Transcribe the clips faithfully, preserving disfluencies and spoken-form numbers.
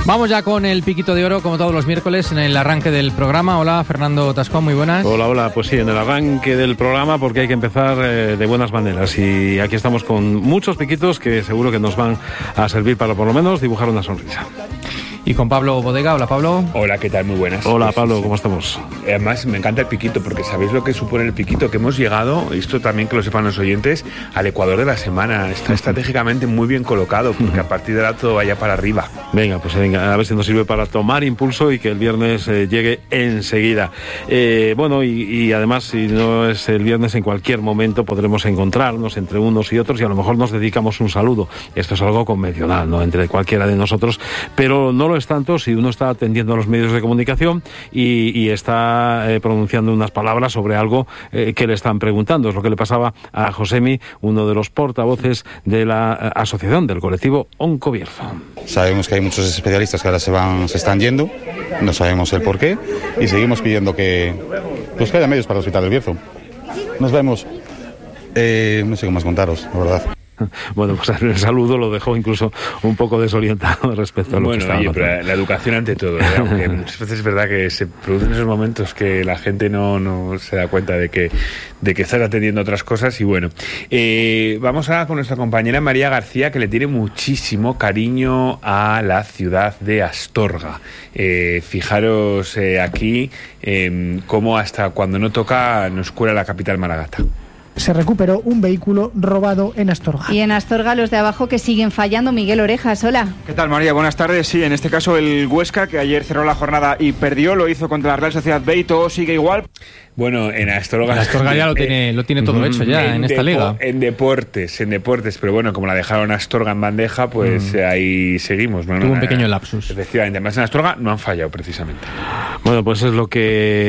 Vamos ya con el Piquito de Oro, como todos los miércoles, en el arranque del programa. Hola, Fernando Tascón, muy buenas. Hola, hola, pues sí, en el arranque del programa, porque hay que empezar eh, de buenas maneras. Y aquí estamos con muchos piquitos que seguro que nos van a servir para por lo menos dibujar una sonrisa. Y con Pablo Bodega. Hola, Pablo. Hola, ¿qué tal? Muy buenas. Hola, pues, Pablo, sí, ¿cómo estamos? Además, me encanta el piquito, porque ¿sabéis lo que supone el piquito? Que hemos llegado, esto también que lo sepan los oyentes, al Ecuador de la semana. Está estratégicamente muy bien colocado, porque a partir de ahora todo vaya para arriba. Venga, pues venga, a ver si nos sirve para tomar impulso y que el viernes eh, llegue enseguida. Eh, bueno, y, y además, si no es el viernes, en cualquier momento podremos encontrarnos entre unos y otros y a lo mejor nos dedicamos un saludo. Esto es algo convencional, ¿no? Entre cualquiera de nosotros, pero no lo es tanto si uno está atendiendo a los medios de comunicación y, y está eh, pronunciando unas palabras sobre algo eh, que le están preguntando. Es lo que le pasaba a Josemi, uno de los portavoces de la eh, asociación del colectivo Oncobierzo. Sabemos que hay muchos especialistas que ahora se van, se están yendo, no sabemos el por qué y seguimos pidiendo que, pues, que haya medios para el Hospital del Bierzo. Nos vemos. Eh, no sé cómo más contaros, la verdad. Bueno, pues el saludo lo dejó incluso un poco desorientado respecto a lo bueno, que estaba oye, haciendo. pero la educación ante todo, ¿eh? Aunque muchas veces es verdad que se producen esos momentos que la gente no, no se da cuenta de que, de que estás atendiendo a otras cosas. Y bueno, eh, vamos ahora con nuestra compañera María García, que le tiene muchísimo cariño a la ciudad de Astorga. Eh, fijaros eh, aquí eh, cómo hasta cuando no toca nos cuela la capital Maragata. Se recuperó un vehículo robado en Astorga. Y en Astorga los de abajo que siguen fallando. Miguel Orejas, hola. ¿Qué tal, María? Buenas tardes. Sí, en este caso el Huesca, que ayer cerró la jornada y perdió, lo hizo contra la Real Sociedad B y todo sigue igual. Bueno, en Astorga... En Astorga ya lo tiene, lo tiene todo mm, hecho ya en, en esta depo- liga. En deportes, en deportes, pero bueno, como la dejaron Astorga en bandeja, pues mm. ahí seguimos. ¿no? Tuvo un pequeño lapsus. Efectivamente, además en Astorga no han fallado precisamente. Bueno, pues es lo que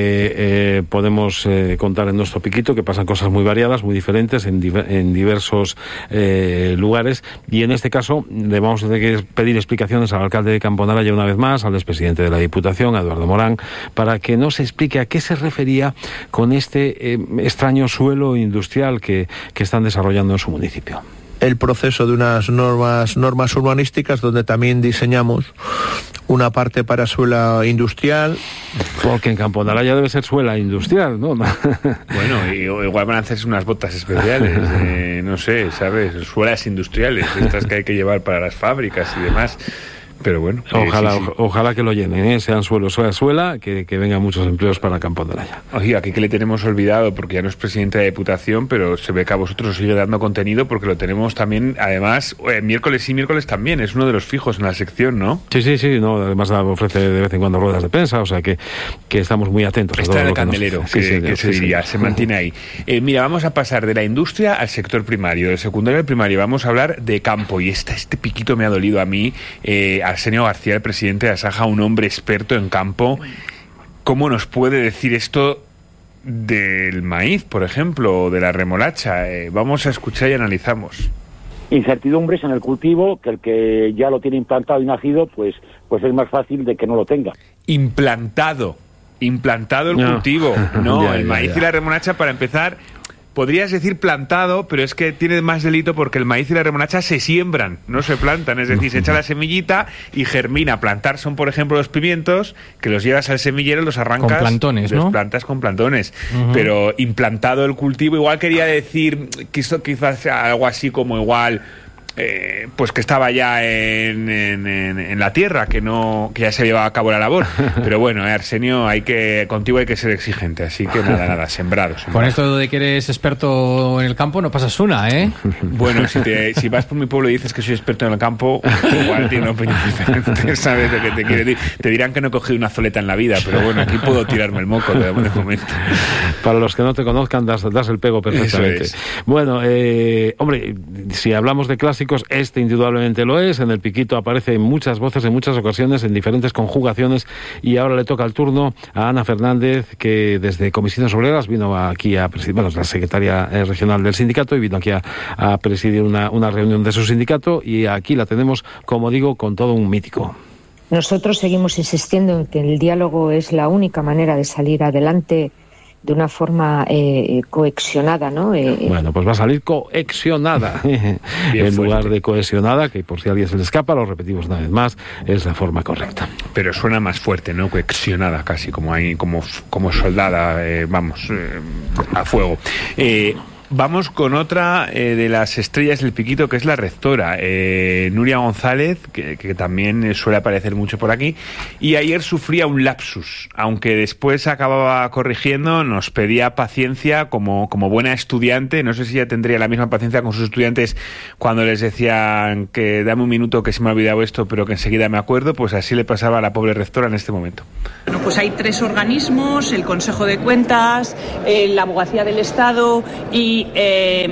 eh, podemos eh, contar en nuestro piquito, que pasan cosas muy variadas, muy diferentes en, diver- en diversos eh, lugares, y en este caso le vamos a tener que pedir explicaciones al alcalde de Camponaraya una vez más, al expresidente de la Diputación, a Eduardo Morán, para que nos explique a qué se refería con este eh, extraño suelo industrial que, que están desarrollando en su municipio. El proceso de unas normas normas urbanísticas donde también diseñamos una parte para suela industrial. Porque en Camponaraya debe ser suela industrial, ¿no? Bueno, y, igual van a hacerse unas botas especiales, eh, no sé, ¿sabes? Suelas industriales, estas que hay que llevar para las fábricas y demás. Pero bueno, ojalá, eh, sí, sí. ojalá que lo llenen, ¿eh? Sean suelo, suela, suela, que, que vengan muchos empleos para Camponaraya. Oye, aquí que le tenemos olvidado, porque ya no es presidente de Diputación, pero se ve que a vosotros os sigue dando contenido, porque lo tenemos también, además, eh, miércoles y miércoles también, es uno de los fijos en la sección, ¿no? Sí, sí, sí, no, además ofrece de vez en cuando ruedas de prensa, o sea que, que estamos muy atentos. Está en el candelero, que, que, sí, que sí, se diría, sí. se mantiene ahí. Eh, mira, vamos a pasar de la industria al sector primario, del secundario al primario, vamos a hablar de campo, y esta, este piquito me ha dolido a mí, eh, Arsenio García, el presidente de Asaja, un hombre experto en campo. ¿Cómo nos puede decir esto del maíz, por ejemplo, o de la remolacha? Eh, vamos a escuchar y analizamos. Incertidumbres en el cultivo, que el que ya lo tiene implantado y nacido, pues, pues es más fácil de que no lo tenga. Implantado, implantado el no. cultivo, no, ya, el ya, maíz ya. y la remolacha, para empezar, podrías decir plantado, pero es que tiene más delito porque el maíz y la remolacha se siembran, no se plantan. Es decir, se echa la semillita y germina. Plantar son, por ejemplo, los pimientos, que los llevas al semillero, los arrancas... Con plantones, los ¿no? plantas con plantones. Uh-huh. Pero implantado el cultivo, igual quería decir que esto quizás sea algo así como igual... Eh, pues que estaba ya en, en, en, en la tierra, que no que ya se llevaba a cabo la labor. Pero bueno, eh, Arsenio, hay que contigo hay que ser exigente, así que nada, nada, sembrado, sembrado. Con esto de que eres experto en el campo no pasas una, ¿eh? Bueno, si, te, si vas por mi pueblo y dices que soy experto en el campo, igual tiene una opinión diferente, ¿sabes lo que te quiero decir? Te dirán que no he cogido una zoleta en la vida, pero bueno, aquí puedo tirarme el moco de algún momento. Para los que no te conozcan, das, das el pego perfectamente. Es. Bueno, eh, hombre, si hablamos de clásicos, este indudablemente lo es. En el piquito aparece en muchas voces, en muchas ocasiones, en diferentes conjugaciones, y ahora le toca el turno a Ana Fernández, que desde Comisiones Obreras vino aquí a presidir, bueno, es la secretaria regional del sindicato, y vino aquí a, a presidir una, una reunión de su sindicato, y aquí la tenemos, como digo, con todo un mítico. Nosotros seguimos insistiendo en que el diálogo es la única manera de salir adelante de una forma eh, cohesionada, ¿no? Eh, bueno, pues va a salir coexionada en lugar de cohesionada, que por si a alguien se le escapa, lo repetimos una vez más, es la forma correcta. Pero suena más fuerte, ¿no? Coexionada casi, como ahí, como, como soldada, eh, vamos, eh, a fuego. Eh, Vamos con otra eh, de las estrellas del Piquito, que es la rectora, eh, Nuria González, que, que también suele aparecer mucho por aquí, y ayer sufría un lapsus, aunque después acababa corrigiendo, nos pedía paciencia como, como buena estudiante. No sé si ella tendría la misma paciencia con sus estudiantes cuando les decían que dame un minuto que se me ha olvidado esto, pero que enseguida me acuerdo. Pues así le pasaba a la pobre rectora en este momento. Bueno, pues hay tres organismos, el Consejo de Cuentas, eh, la Abogacía del Estado y Eh,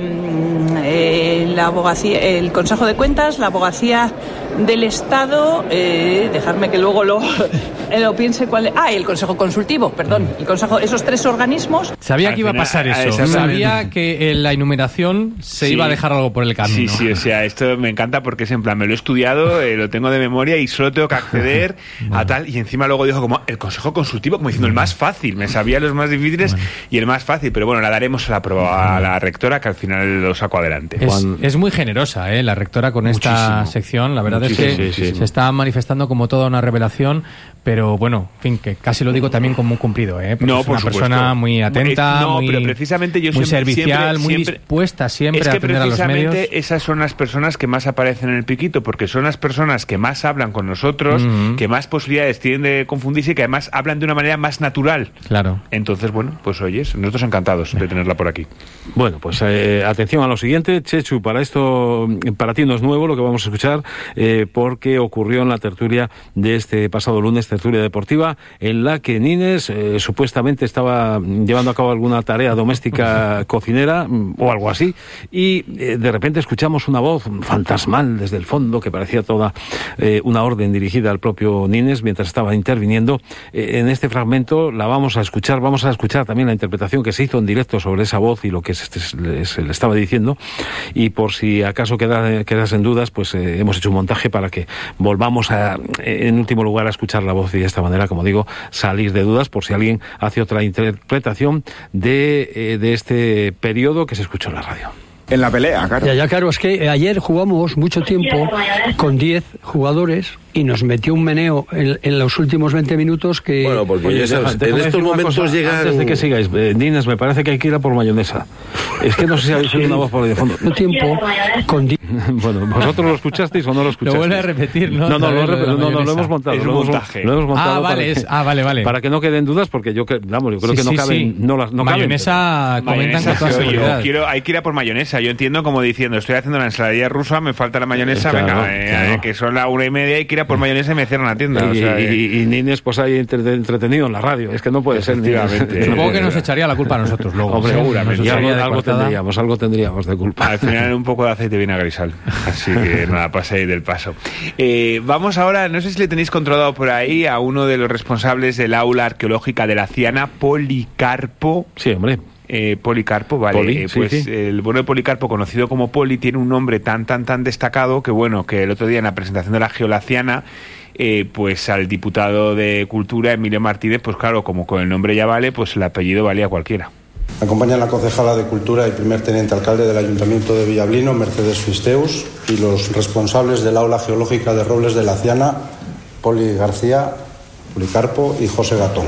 eh, la abogacía, el Consejo de Cuentas, la Abogacía del Estado, eh, dejarme que luego lo, eh, lo piense cuál es. Ah, y el Consejo Consultivo, perdón, el Consejo, esos tres organismos. Sabía que iba a pasar eso, sabía que en la enumeración se sí. iba a dejar algo por el camino. Sí, sí, o sea, esto me encanta porque es en plan, me lo he estudiado, eh, lo tengo de memoria y solo tengo que acceder bueno. a tal, y encima luego dijo como el Consejo Consultivo, como diciendo el más fácil, me sabía los más difíciles bueno. y el más fácil, pero bueno, la daremos a la, prueba, a la rectora, que al final lo saco adelante. Es, es muy generosa, ¿eh? La rectora con Muchísimo. esta sección, la verdad Muchísimo, es que sí, sí. se está manifestando como toda una revelación, pero bueno, en fin, que casi lo digo también como un cumplido, ¿eh? Porque no, es por una supuesto. persona muy atenta, no, muy, pero precisamente yo muy siempre, servicial, siempre, muy siempre, dispuesta siempre es que a atender a los medios. precisamente esas son las personas que más aparecen en el Piquito, porque son las personas que más hablan con nosotros, uh-huh. que más posibilidades tienen de confundirse y que además hablan de una manera más natural. Claro. Entonces, bueno, pues oyes, nosotros encantados de tenerla por aquí. Bueno, pues eh, atención a lo siguiente, Chechu, para esto, para ti no es nuevo lo que vamos a escuchar, eh, porque ocurrió en la tertulia de este pasado lunes, tertulia deportiva, en la que Nines eh, supuestamente estaba llevando a cabo alguna tarea doméstica cocinera o algo así, y eh, de repente escuchamos una voz fantasmal desde el fondo que parecía toda eh, una orden dirigida al propio Nines mientras estaba interviniendo. Eh, en este fragmento la vamos a escuchar, vamos a escuchar también la interpretación que se hizo en directo sobre esa voz y lo que se, se, se le estaba diciendo, y por si acaso queda, quedas en dudas, pues eh, hemos hecho un montaje para que volvamos a, en último lugar, a escuchar la voz y de esta manera, como digo, salir de dudas por si alguien hace otra interpretación de, eh, de este periodo que se escuchó en la radio. En la pelea, claro. Ya, ya, claro, es que ayer jugamos mucho tiempo con diez jugadores y nos metió un meneo en, en los últimos veinte minutos que... Bueno, porque Oye, ya sabes, en estos momentos cosa, llegan... Antes de que sigáis, eh, Nines, me parece que hay que ir a por mayonesa. Es que no sé si habéis oído una voz por ahí de fondo. Mucho tiempo con diez... Bueno, ¿vosotros lo escuchasteis o no lo escuchasteis? Lo vuelve a repetir, ¿no? No, no, lo, no, no, no, lo hemos montado. Es lo, un hemos, lo hemos montado ah, vale, para es, que, ah, vale, vale. Para que no queden dudas, porque yo, vamos, yo creo sí, que no sí, caben... Sí. No, las, no mayonesa caben, comentan mayonesa, con toda seguridad. Yo quiero, hay que ir a por mayonesa. Yo entiendo como diciendo, estoy haciendo la ensaladilla rusa, me falta la mayonesa, claro, venga, eh, claro. eh, que son las una y media, hay que ir a por mayonesa y me cierran la tienda. Y, o sea, y, eh. y, y Nines, pues ahí entretenido en la radio. Es que no puede ser. Supongo que nos echaría la culpa a nosotros luego. Hombre, seguramente. Algo, algo tendríamos, algo tendríamos de culpa. Al final un poco de aceite viene a grisal. Así que nada, paséis del paso. Eh, vamos ahora, no sé si le tenéis controlado por ahí a uno de los responsables del aula arqueológica de la Ciana, Policarpo. Sí, hombre. Eh, Policarpo, vale, Poli, eh, pues sí, sí. El bueno de Policarpo, conocido como Poli, tiene un nombre tan tan tan destacado que bueno, que el otro día en la presentación de la Geolaciana, eh, pues al diputado de Cultura, Emilio Martínez, pues claro, como con el nombre ya vale, pues el apellido valía cualquiera. Acompañan la concejala de Cultura y primer teniente alcalde del Ayuntamiento de Villablino, Mercedes Fisteus, y los responsables del aula geológica de Robles de la Ciana, Poli García, Policarpo y José Gatón.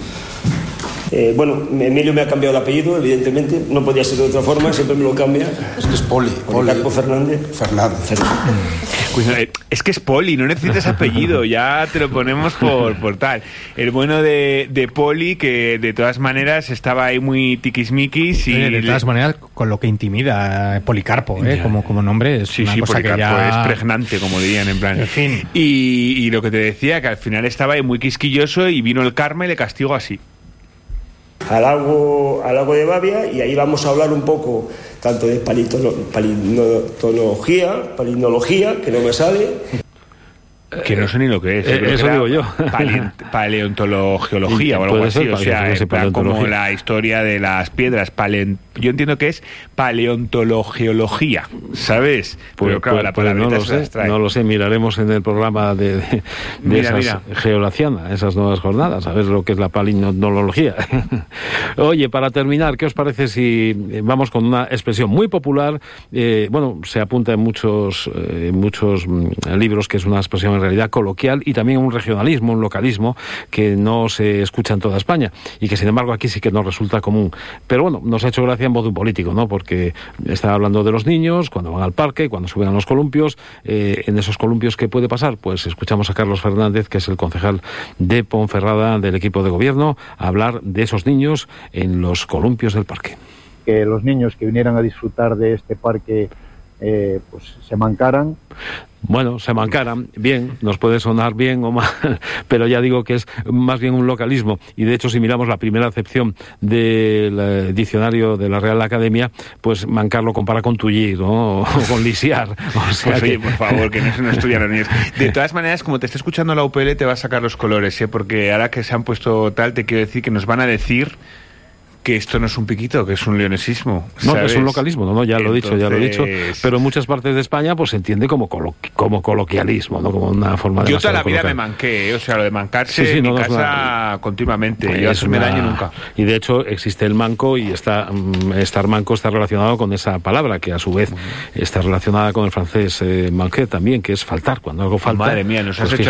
Eh, bueno, Emilio me ha cambiado el apellido, evidentemente, no podía ser de otra forma, siempre me lo cambia. Es que es Poli. Policarpo Poli. Fernández. Fernández. Fernández. Es que es Poli, no necesitas apellido, ya te lo ponemos por, por tal. El bueno de, de Poli, que de todas maneras estaba ahí muy tiquismiquis y... De todas maneras, con lo que intimida Policarpo, ¿eh? como, como nombre, es sí, una sí, cosa Policarpo que ya... es pregnante, como dirían, en plan... En fin. Y, y lo que te decía, que al final estaba ahí muy quisquilloso y vino el karma y le castigó así. Al lago, al lago de Bavia, y ahí vamos a hablar un poco tanto de palitono, palinotología, palinología, que no me sale. Que no sé ni lo que es. Eh, eso digo yo. Pale, paleontología o algo así. O sea, en plan como la historia de las piedras. Palen, yo entiendo que es paleontología, ¿sabes? Pues, Pero claro, pues, la pues no lo sé, no lo sé, miraremos en el programa de, de, de mira, esas mira. Geolaciana, esas nuevas jornadas, a ver lo que es la paleontología. Oye, para terminar, ¿qué os parece si vamos con una expresión muy popular? Eh, bueno, se apunta en muchos, eh, muchos libros que es una expresión en realidad coloquial y también un regionalismo, un localismo que no se escucha en toda España y que sin embargo aquí sí que nos resulta común. Pero bueno, nos ha hecho gracia en voz de un político, ¿no? Porque está hablando de los niños cuando van al parque, cuando suben a los columpios. Eh, en esos columpios, ¿qué puede pasar? Pues escuchamos a Carlos Fernández, que es el concejal de Ponferrada del equipo de gobierno, a hablar de esos niños en los columpios del parque. Que los niños que vinieran a disfrutar de este parque eh, pues se mancaran. Bueno, se mancaran, bien, nos puede sonar bien o mal, pero ya digo que es más bien un localismo. Y de hecho, si miramos la primera acepción del eh, diccionario de la Real Academia, pues mancar lo compara con tullir, ¿no? O con lisiar. O sea pues que... oye, por favor, que no se nos estudian los niños. De todas maneras, como te esté escuchando la U P L, te va a sacar los colores, ¿eh? Porque ahora que se han puesto tal, te quiero decir que nos van a decir que esto no es un piquito, que es un leonesismo. No, ¿sabes? es un localismo, no, no, ya lo he dicho, ya lo he dicho. Pero en muchas partes de España pues se entiende como, colo como coloquialismo, ¿no? Como una forma de... Yo toda la vida me manqué, ¿eh? O sea, lo de mancarse sí, sí, en no, mi no, casa una... continuamente. Pues Yo eso una... me daño nunca. Y de hecho existe el manco y está estar manco está relacionado con esa palabra, que a su vez está relacionada con el francés eh, manquer también, que es faltar. Cuando algo falta... Madre mía, nos has pues, hecho